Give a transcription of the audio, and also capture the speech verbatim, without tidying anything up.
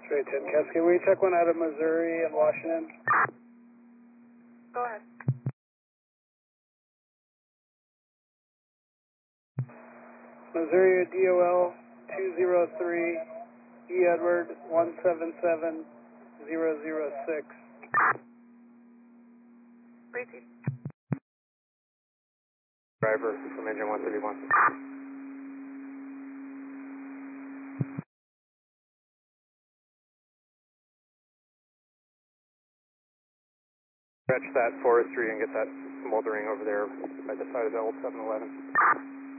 Straight ten Cascade, will you check one out of Missouri and Washington? Go ahead. Missouri D O L two zero three, E Edward one seven seven zero zero six. Repeat. Driver from engine one thirty-one. Stretch that forestry and get that smoldering over there by the side of the old seven eleven.